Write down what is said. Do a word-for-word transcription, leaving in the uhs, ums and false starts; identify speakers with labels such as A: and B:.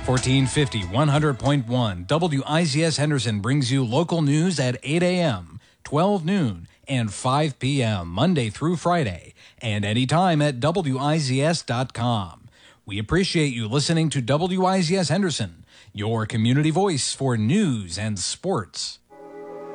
A: fourteen fifty, one hundred point one W I Z S Henderson brings you local news at eight a.m., twelve noon, and five p.m. Monday through Friday, and anytime at W I Z S dot com. We appreciate you listening to W I Z S Henderson, your community voice for news and sports.